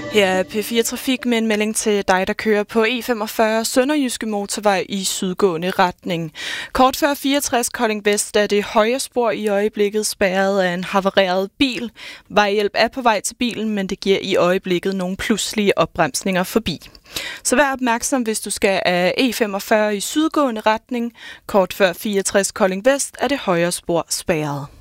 Her er P4 Trafik med en melding til dig, der kører på E45 Sønderjyske Motorvej i sydgående retning. Kort før 64 Kolding Vest er det højre spor i øjeblikket spærret af en havareret bil. Vejhjælp er på vej til bilen, men det giver i øjeblikket nogle pludselige opbremsninger forbi. Så vær opmærksom, hvis du skal af E45 i sydgående retning. Kort før 64 Kolding Vest er det højre spor spærret.